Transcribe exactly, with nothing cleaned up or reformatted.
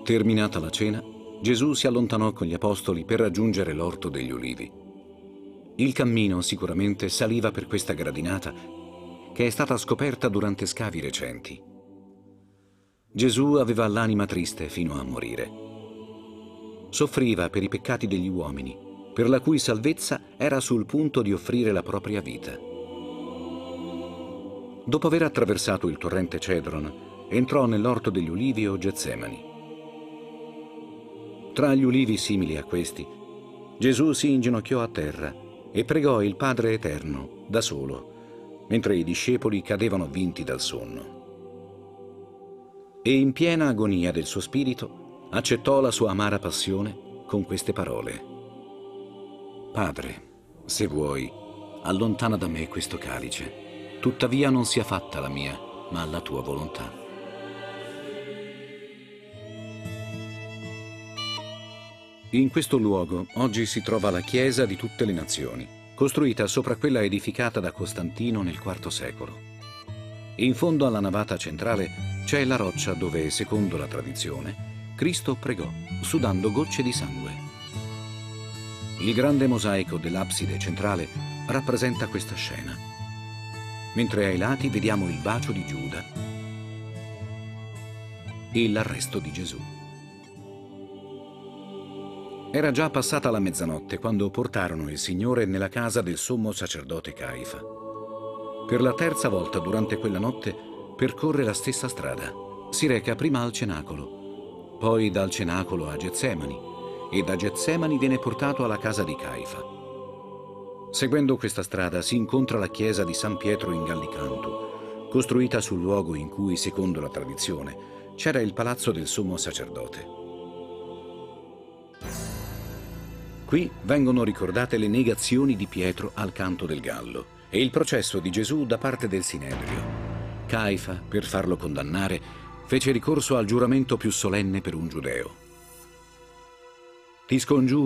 Terminata la cena, Gesù si allontanò con gli apostoli per raggiungere l'Orto degli Ulivi. Il cammino sicuramente saliva per questa gradinata che è stata scoperta durante scavi recenti. Gesù aveva l'anima triste fino a morire. Soffriva per i peccati degli uomini, per la cui salvezza era sul punto di offrire la propria vita. Dopo aver attraversato il torrente Cedron, entrò nell'Orto degli Ulivi o Getsemani. Tra gli ulivi simili a questi, Gesù si inginocchiò a terra e pregò il Padre Eterno da solo, mentre i discepoli cadevano vinti dal sonno. E in piena agonia del suo spirito accettò la sua amara passione con queste parole: Padre, se vuoi, allontana da me questo calice, tuttavia non sia fatta la mia, ma la tua volontà. In questo luogo oggi si trova la chiesa di tutte le nazioni, costruita sopra quella edificata da Costantino nel quarto secolo. In fondo alla navata centrale c'è la roccia dove, secondo la tradizione, Cristo pregò, sudando gocce di sangue. Il grande mosaico dell'abside centrale rappresenta questa scena, mentre ai lati vediamo il bacio di Giuda e l'arresto di Gesù. Era già passata la mezzanotte quando portarono il Signore nella casa del sommo sacerdote Caifa. Per la terza volta durante quella notte percorre la stessa strada. Si reca prima al cenacolo, poi dal cenacolo a Getsemani, e da Getsemani viene portato alla casa di Caifa. Seguendo questa strada si incontra la chiesa di San Pietro in Gallicantu, costruita sul luogo in cui, secondo la tradizione, c'era il palazzo del sommo sacerdote. Qui vengono ricordate le negazioni di Pietro al canto del gallo e il processo di Gesù da parte del Sinedrio. Caifa, per farlo condannare, fece ricorso al giuramento più solenne per un giudeo. Ti scongiuro